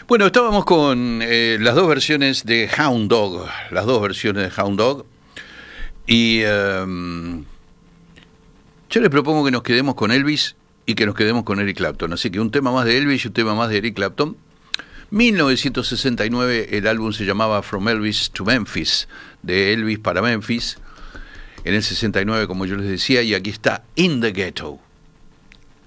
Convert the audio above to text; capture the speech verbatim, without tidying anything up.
Bueno, estábamos con eh, las dos versiones de Hound Dog, las dos versiones de Hound Dog, y eh, yo les propongo que nos quedemos con Elvis y que nos quedemos con Eric Clapton, así que un tema más de Elvis y un tema más de Eric Clapton. mil novecientos sesenta y nueve el álbum se llamaba From Elvis to Memphis, de Elvis para Memphis, en el sesenta y nueve, como yo les decía, y aquí está In the Ghetto.